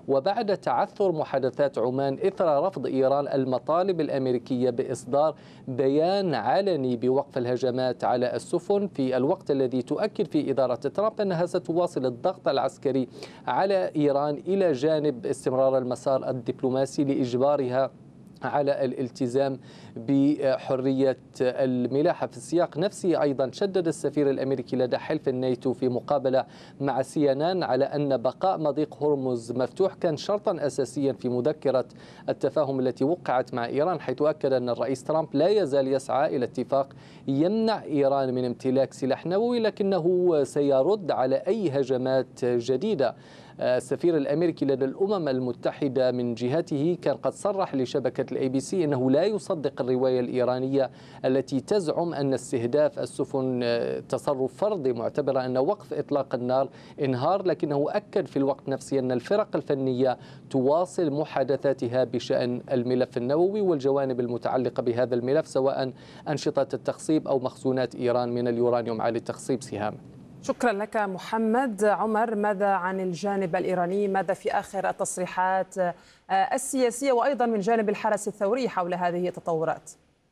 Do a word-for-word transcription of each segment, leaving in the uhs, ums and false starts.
وبعد تعثر محادثات عمان إثر رفض إيران المطالب الأمريكية بإصدار بيان علني بوقف الهجمات على السفن، في الوقت الذي تؤكد فيه إدارة ترامب أنها ستواصل الضغط العسكري على إيران إلى جانب استمرار المسار الدبلوماسي لإجبارها على الالتزام بحرية الملاحة. في السياق نفسه أيضا شدد السفير الأمريكي لدى حلف الناتو في مقابلة مع سي إن إن على أن بقاء مضيق هرمز مفتوح كان شرطا أساسيا في مذكرة التفاهم التي وقعت مع إيران، حيث أكد أن الرئيس ترامب لا يزال يسعى إلى اتفاق يمنع إيران من امتلاك سلاح نووي، لكنه سيرد على أي هجمات جديدة. السفير الأمريكي لدى الأمم المتحدة من جهته كان قد صرح لشبكة الأي بي سي أنه لا يصدق الرواية الإيرانية التي تزعم أن استهداف السفن تصرف فردي، معتبرة أن وقف إطلاق النار انهار، لكنه أكد في الوقت نفسه أن الفرق الفنية تواصل محادثاتها بشأن الملف النووي والجوانب المتعلقة بهذا الملف، سواء أنشطة التخصيب أو مخزونات إيران من اليورانيوم عالي التخصيب. سهام. شكرا لك محمد. عمر، ماذا عن الجانب الإيراني؟ ماذا في آخر التصريحات السياسية وأيضا من جانب الحرس الثوري حول هذه التطورات؟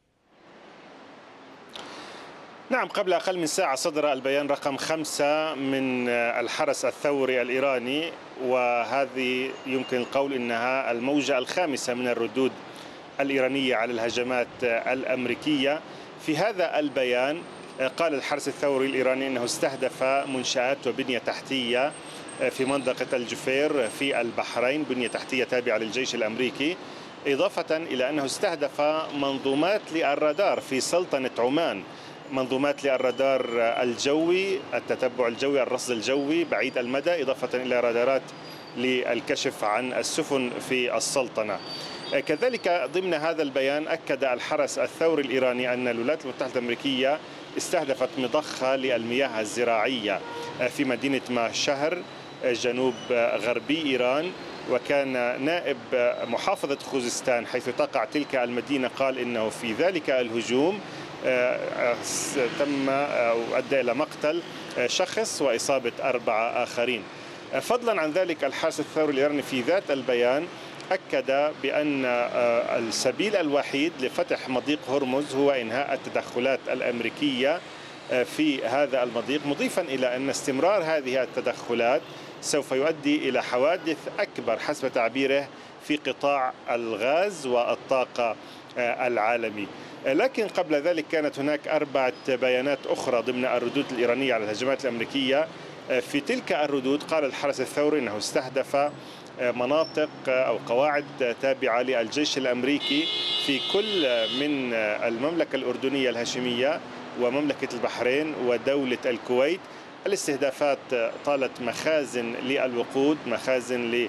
نعم، قبل أقل من ساعة صدر البيان رقم خمسة من الحرس الثوري الإيراني، وهذه يمكن القول إنها الموجة الخامسة من الردود الإيرانية على الهجمات الأمريكية. في هذا البيان قال الحرس الثوري الإيراني أنه استهدف منشآت وبنية تحتية في منطقة الجفير في البحرين، بنية تحتية تابعة للجيش الأمريكي، إضافة إلى أنه استهدف منظومات للرادار في سلطنة عمان، منظومات للرادار الجوي، التتبع الجوي، الرصد الجوي بعيد المدى، إضافة إلى رادارات للكشف عن السفن في السلطنة. كذلك ضمن هذا البيان أكد الحرس الثوري الإيراني أن الولايات المتحدة الأمريكية استهدفت مضخة للمياه الزراعية في مدينة ماشهر جنوب غربي إيران، وكان نائب محافظة خوزستان حيث تقع تلك المدينة قال إنه في ذلك الهجوم تم أو أدى إلى مقتل شخص وإصابة أربعة آخرين. فضلا عن ذلك الحرس الثوري الإيراني في ذات البيان أكد بأن السبيل الوحيد لفتح مضيق هرمز هو إنهاء التدخلات الأمريكية في هذا المضيق، مضيفا إلى أن استمرار هذه التدخلات سوف يؤدي إلى حوادث أكبر حسب تعبيره في قطاع الغاز والطاقة العالمي. لكن قبل ذلك كانت هناك أربعة بيانات أخرى ضمن الردود الإيرانية على الهجمات الأمريكية. في تلك الردود قال الحرس الثوري أنه استهدف مناطق أو قواعد تابعة للجيش الأمريكي في كل من المملكة الأردنية الهاشمية ومملكة البحرين ودولة الكويت. الاستهدافات طالت مخازن للوقود، مخازن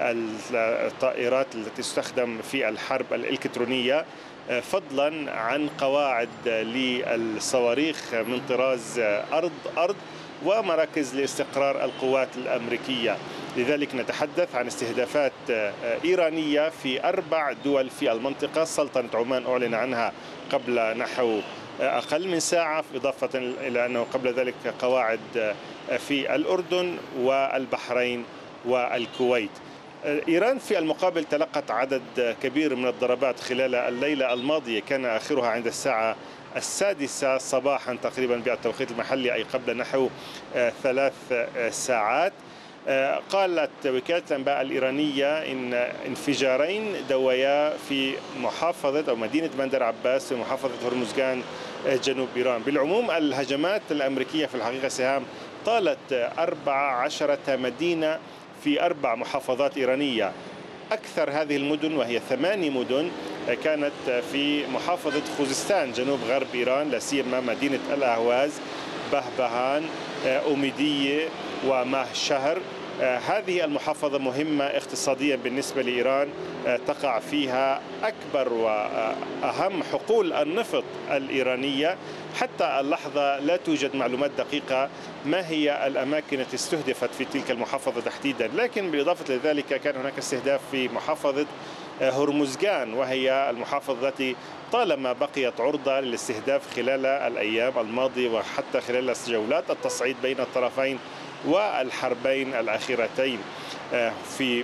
للطائرات التي تستخدم في الحرب الإلكترونية، فضلا عن قواعد للصواريخ من طراز أرض أرض ومراكز لاستقرار القوات الأمريكية. لذلك نتحدث عن استهدافات إيرانية في أربع دول في المنطقة. سلطنة عمان أعلن عنها قبل نحو أقل من ساعة، إضافة إلى أنه قبل ذلك قواعد في الأردن والبحرين والكويت. إيران في المقابل تلقت عدد كبير من الضربات خلال الليلة الماضية، كان آخرها عند الساعة السادسة صباحا تقريبا بالتوقيت المحلي، أي قبل نحو ثلاث ساعات. قالت وكالة الأنباء الإيرانية إن انفجارين دويا في محافظة أو مدينة بندر عباس في محافظة هرمزغان جنوب إيران. بالعموم الهجمات الأمريكية في الحقيقة سهام طالت أربع عشرة مدينة في أربع محافظات إيرانية. أكثر هذه المدن وهي ثماني مدن كانت في محافظة خوزستان جنوب غرب إيران، لا سيما مدينة الأهواز، بهبهان، أوميدية وماشهر. هذه المحافظة مهمة اقتصاديا بالنسبة لإيران، تقع فيها أكبر وأهم حقول النفط الإيرانية. حتى اللحظة لا توجد معلومات دقيقة ما هي الأماكن التي استهدفت في تلك المحافظة تحديدا، لكن بالإضافة لذلك كان هناك استهداف في محافظة هرمزغان، وهي المحافظة التي طالما بقيت عرضة للاستهداف خلال الأيام الماضية وحتى خلال جولات التصعيد بين الطرفين والحربين الأخيرتين. في